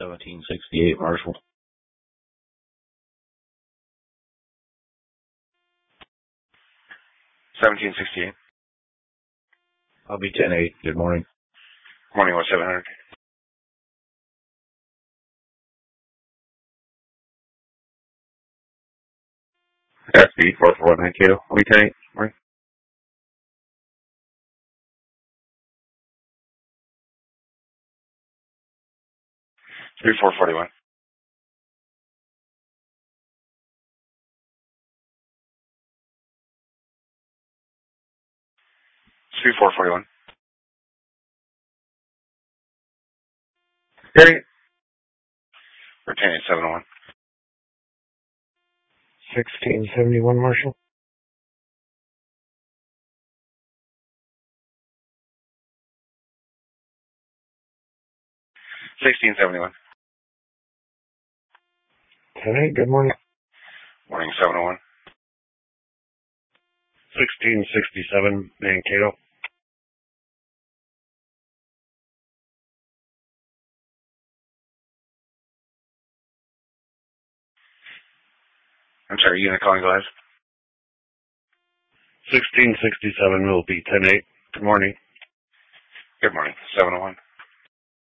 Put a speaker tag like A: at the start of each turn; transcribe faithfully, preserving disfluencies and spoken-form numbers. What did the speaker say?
A: seventeen sixty-eight, Marshall.
B: seventeen sixty-eight.
A: I'll be ten eight. Good morning.
B: Morning, one seven hundred. F B four four one nine K. I'll be ten eight. Morning. three four four one. three four four one. ten eight. Or ten eight seven one.
C: sixteen seventy-one, Marshall.
B: sixteen seventy-one.
C: ten eight, good morning.
B: Morning, seven oh one.
C: sixteen sixty-seven, Mankato.
B: I'm sorry, you gonna call me live?
C: sixteen sixty-seven will be ten eight. Good morning.
B: Good morning, seven oh one.